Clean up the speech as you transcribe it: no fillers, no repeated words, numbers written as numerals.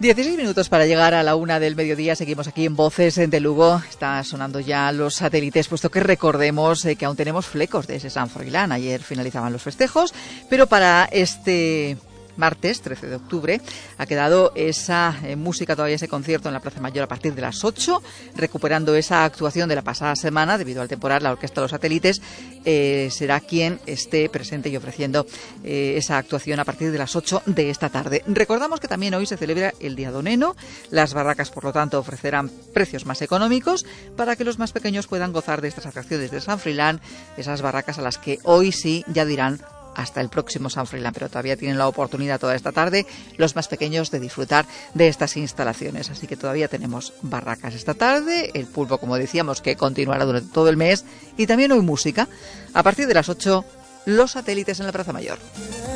16 minutos para llegar a la 1 del mediodía. Seguimos aquí en Voces de Lugo. Está sonando ya los satélites, puesto que recordemos que aún tenemos flecos de ese San Froilán. Ayer finalizaban los festejos, pero para este martes 13 de octubre ha quedado esa música, todavía ese concierto en la Plaza Mayor a partir de las 8, recuperando esa actuación de la pasada semana. Debido al temporal, la Orquesta de los Satélites será quien esté presente y ofreciendo esa actuación a partir de las 8 de esta tarde. Recordamos que también hoy se celebra el Día do Neno. Las barracas, por lo tanto, ofrecerán precios más económicos para que los más pequeños puedan gozar de estas atracciones de San Froilán, esas barracas a las que hoy sí ya dirán hasta el próximo San Froilán, pero todavía tienen la oportunidad toda esta tarde los más pequeños de disfrutar de estas instalaciones. Así que todavía tenemos barracas esta tarde, el pulpo, como decíamos, que continuará durante todo el mes, y también hoy música. A partir de las 8, los satélites en la Plaza Mayor.